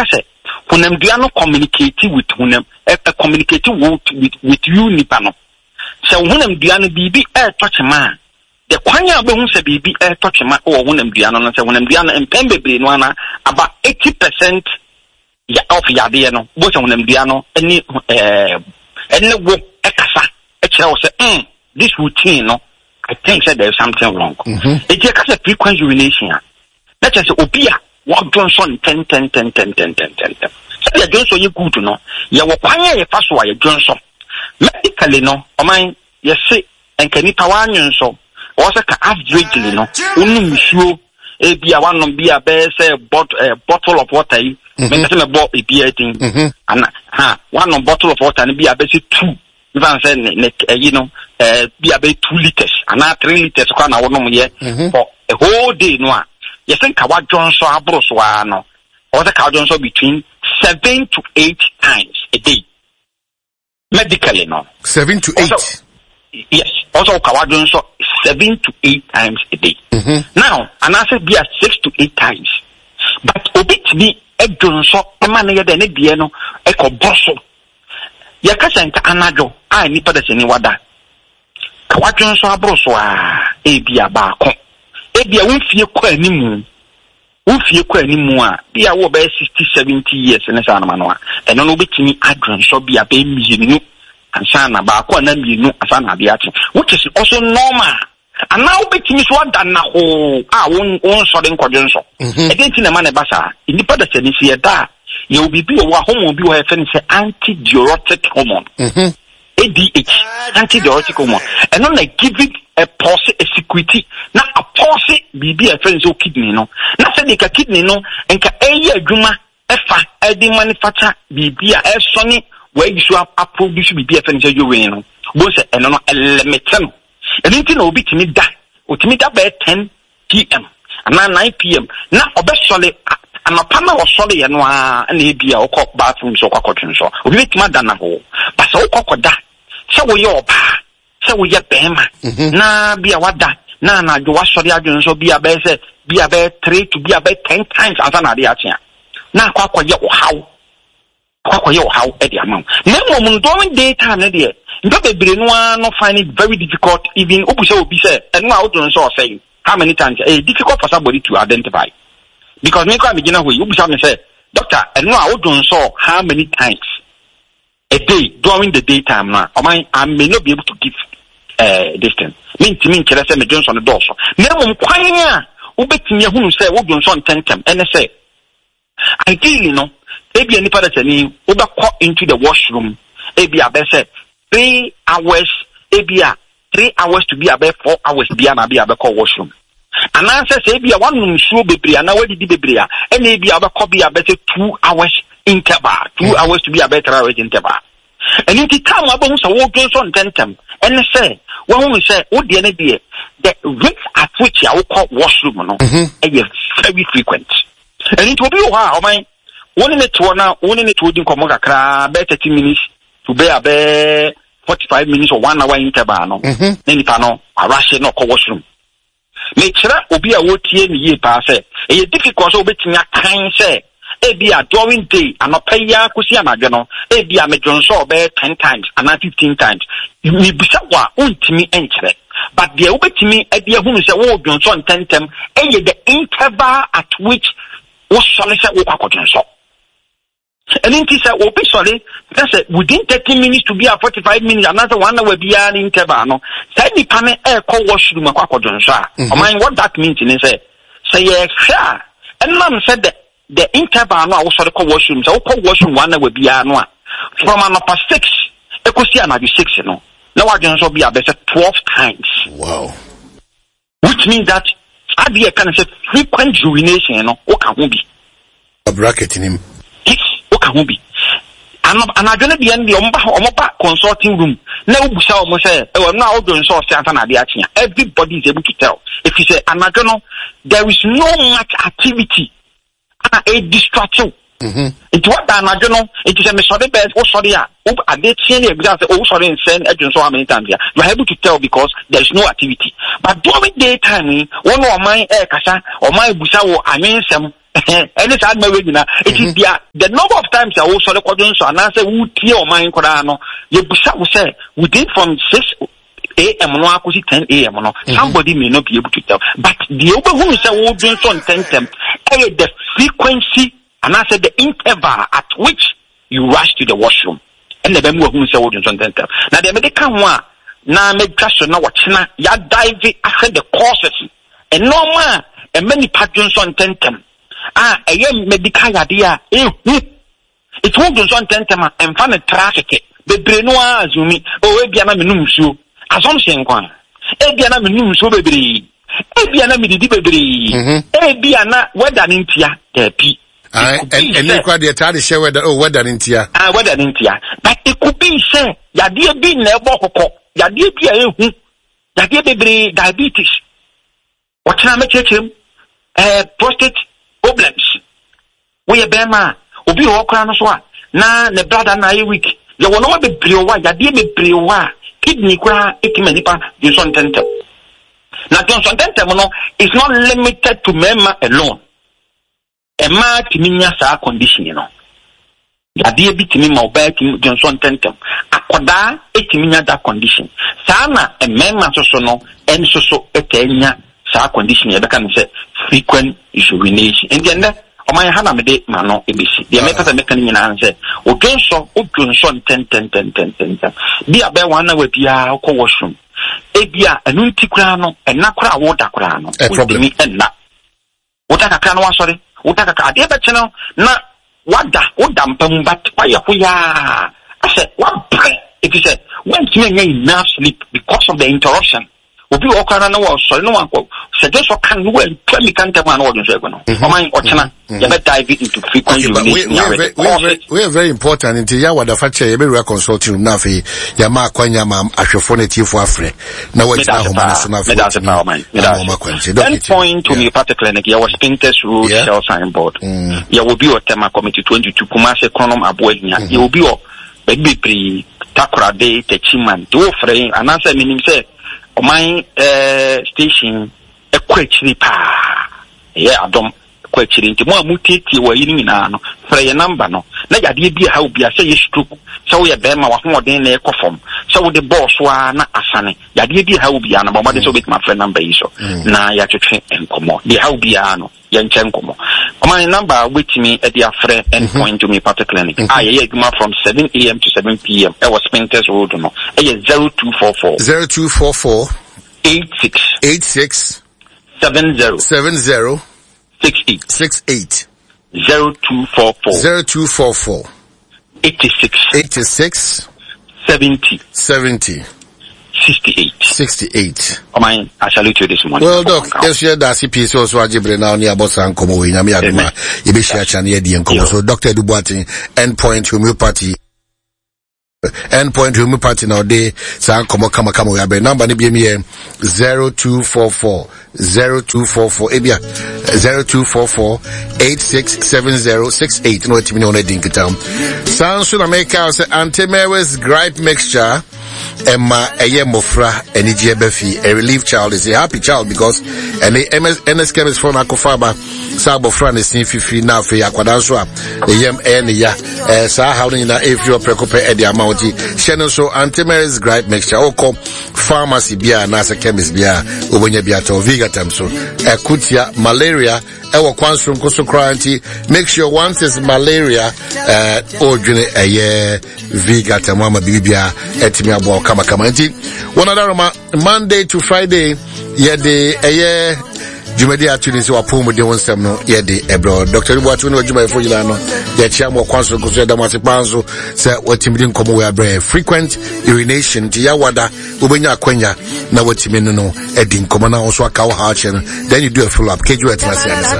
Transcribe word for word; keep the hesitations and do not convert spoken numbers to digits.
say when them do not communicate with them, communicate with with, with you nipano. So when them do not be air touch man. The kwanya be hu se bibi e touch ma o wonam dua no no se wonam dua no empem bebre no ana about eighty percent ya of yade no bo se wonam dua no any eh any wo e kasa e kire wo se mm this routine no I think said there's something wrong. It is a frequent urination. That is opia what Johnson ten ten ten ten ten ten ten. So you Johnson you good no ya wo kwanya ye fa so ya Johnson medically no o man ye say enka nipa wanyon so also ka averagely no unu msuo e bia wanom bia be say bottle of water yi me say me bo e bia tin ana ha one bottle of water ni bia be say two even say ne you know eh bia be two liters ana three liters kwa na wonom ye for a whole day no a you think ka wadjon so abro so a no also ka wadjon so between seven to eight times a day medically no seven to eight also, yes also ka wadjon so seven to eight times a day. Mm-hmm. Now, and I said be at six to eight times. But obit me a Johnson, a man here than a piano, a cobrosso. Yakasanta anajo, I nipa the seni wada. Kawa Johnson abroso, a bia bako. A bia won't fear quite any moon. Won't fear quite any more. Be a wobe sixty, seventy years in a sanamanoa. And no bit me adron so be a baby you and sana bako and you know asana biati, which is also normal. And now betting so done na ho ah won won so den kwadwenso e dey tin na man e basa independent ni see da you will be wa hormone bi wa e say antidiuretic hormone mhm A D H antidiuretic hormone and no like give it a pulse a security na a pulse bibi e friend so kidney no na say the kidney no enka eye adwuma e fa e dey manufacture bibi a e so ni we use a produce bibi e friend so you win no bo say eno no limit no. And anything will be to me that, or to me that by ten p m and now nine p m Now, a best solid, and a panel was solid and one and a beer or cock bathroom so cotton so. We make my dana hole, but so cock that. So we your pa, so we get bema. Na be a what that, na na, you wash the agent so be a bear, be a bear three to be a bear ten times as an idea. Now, quack your how, quack your how at the amount. Never during daytime, dear. Don't be no find it very difficult even Obusa will be said and now don't so saying how many times a difficult for somebody to identify. Because me can begin with Obusa me say, Doctor, and now I don't so how many times a day during the daytime now. Or my I may not be able to give uh this thing. Mean to mean say me Johnson the door so. Never kwanya ubetimi hu say wo Johnson tentem and say ideally no maybe any part that any ubakọ into the washroom maybe abese Three hours, A B A, three hours to be about four hours, be a be about washroom. And answer say, be a one room shoe be and now where did be bria, and maybe about copy a better two hours interval, two hours to be a better hours interval. And in the time about so walk on tentem, and say, when we say, oh, the idea, the rate at which I will call washroom, no, and you're very frequent. And it will be wow, my one in it to now, one in it to do come better thirty minutes to be a bear. forty-five minutes or one hour interval no neni pa no arashe no ko washroom me kira obi a wotie ni ye pa say e difficult so obetimi akan say e bia during day anopa ya kusi anadwe no e bia me dwonso be ten times and fifteen times me bisa wa untimi enkire but the obetimi e bia hunu say wo dwonso tentem e ye the interval at which wo sole say wo kwakodwonso. And then he said, "Oh, sorry, that's it. Within thirty minutes to be a forty-five minutes, another one hour be an interval. No, say the panel air call washroom a quack or I mind what that means in say, say yes, sure. And mom said that the interval no also call washroom. So call washroom one hour be an one from an upper six. I could see another six, you know. Now I can also be a better twelve times. Wow. Which means that I be a kind of frequent urination, you know. What can we be? A bracket in him. Can be and I don't be in the Omba consulting room. No, so say, oh, now doing so everybody is able to tell. If you say, and I don't know, there is no much activity, a distraction. It's what I don't know. It is a sorry bed. Oh, sorry, I did see the example. Oh, sorry, and send agents so many times here. You are able to tell because there is no activity. But during daytime, one of my air casa or my busa or I mean some. any sad marriage na it is the the number of times I also recording so and answer who tear or mind no you say within from six A M no akusi ten A M no somebody may not be able to tell but the over who say who doing so tentem the frequency and I said the interval at which you rush to the washroom and the bemu who say who doing so tentem now the medical one na me question na watchna ya dive after the causes and normal and many patterns on tentem ah a medical idea eh it won't do so tentem and find a traffic the brenoa azumi o ebia na menum so assumption kwan ebia na menum so bebre ebia na medidi bebre ebia na weather ntia depi and and you quite the try to share weather oh weather ntia ah weather ntia but it could be say yade bi na ebo kokko yade bi a ehu yade bebre diabetes what na make chem eh prostate problems we be ma obi wo kra no so a na ne brother na e week ye wono ma bebre wa yade bebre wa kidney kra ekimanipa Johnson Tentem. Now Johnson Tentem no is not limited to mema alone. A ma timinya sa condition you know. Yade bi timi ma oba Johnson Tentem. Akoda etiminya that condition. Sana e mema so so no en so so etenya sa condition ye beka say frequent urination. And then o man ha na me de ma no ebisi. The meka say meka ni na say o Johnson o Johnson Tentem Tentem Tentem. Bia be wan na we bia ko washroom e bia anu ntikura no ena kura woda kura no problem ena woda kakra no wasori woda kakra ade be cheno na wada woda mpam bat kwaye hoya ase wa it is when you get enough sleep because of the interruption obi okara na wo sorry no wanko suggest so can we tell me can tell man what you say no o man ochena you better dive into frequent urination. We we we are very important into ya wada fache you be consulting room na fe ya ma kwanya ma ahwefo na tifo afre na wa tina ho man so na fe that's power man that's point to me party clinic ya was Spinters Road Shell signboard ya will be o tema committee twenty-two Kumasi Econom Aboanya ya will be o be pre takura de techiman do frame and answer minim say o my uh, station a kwechiri pa yeah adom kwechiri nti mo amutiti wa yini na no frɛ ye number no na yade bi ha obi ase ye stroke so ye be ma wa hoden na ekofom so the boss wa na asane yade bi ha obi na ba mo de so bit my friend number yi so na ya twetwe enkomo de ha obi ano ye nche enkomo o my number with me e dia frɛ endpoint to me party clinic ah ye aduma from seven A M to seven P M e was Spinters Road no e ye zero two four four zero two four four eight six eight six seven zero seven zero six eight six eight zero two four four zero two four four eighty six eighty six seventy seventy sixty eight sixty eight. Oh my, I salute you this morning. Well, Doc, yes, yeah, that's C P S also ajibre now near Bosan Komo we nyame aduma e be share channel di enkomo. So Doctor Dubuati endpoint homeopathy endpoint homeopathy now dey san komo kama kama we abe number ni bi me zero two four four zero two four four ebia zero two four four eight six seven zero six eight no etimi no na din kitam san so na make out say anti-Mary's gripe mixture Emma eye mofra enije befi a relief child is a happy child because and the M S chemist for akofaba sa bofra ne sin fifi na afi akwada so a yem e ne ya eh sa how ni na if you precope e the amount sheno so anti-Mary's gripe mixture oko pharmacy bia na sa chemist bia obonya bia to vigatam so akutia malaria ewo kwansrum koso quarantine make sure once is malaria eh odwene eye vigatam ama bibia etimi abo kama kama nti wonada Monday to Friday yede eye jumedi atuni se wapomu de wonsem no yede ebro Doctor Dubuati no juma efo yila no ye chia mo kwanso ko so da mase panso se watimidi nkomo we abre frequent urination ti ya wada obenya akwanya na watimi no no edi nkomo na so aka wo ha che no then you do a follow up keju etrasi anasa